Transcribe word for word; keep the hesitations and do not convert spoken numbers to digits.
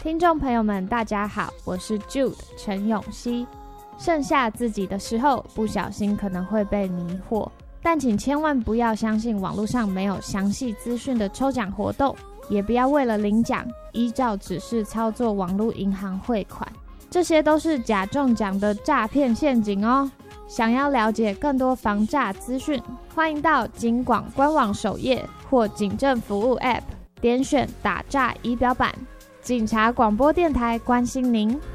听众朋友们大家好，我是 Jude 陈永熙。剩下自己的时候，不小心可能会被迷惑，但请千万不要相信网络上没有详细资讯的抽奖活动，也不要为了领奖依照指示操作网络银行汇款，这些都是假中奖的诈骗陷阱哦。想要了解更多防诈资讯，欢迎到警广官网首页或警政服务 App 点选打诈仪表板。警察广播电台关心您。